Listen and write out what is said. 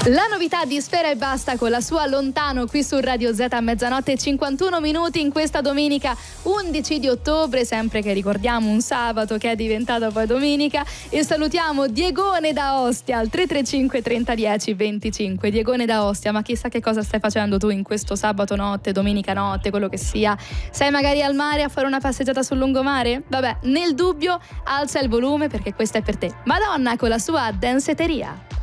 La novità di Sfera Ebbasta con la sua Lontano qui su Radio Z a mezzanotte e 51 minuti in questa domenica 11 di ottobre, sempre che ricordiamo un sabato che è diventato poi domenica, e salutiamo Diegone da Ostia al 335 3010 25. Diegone da Ostia, ma chissà che cosa stai facendo tu in questo sabato notte, domenica notte, quello che sia. Sei magari al mare a fare una passeggiata sul lungomare? Vabbè, nel dubbio alza il volume perché questa è per te. Madonna con la sua danceteria.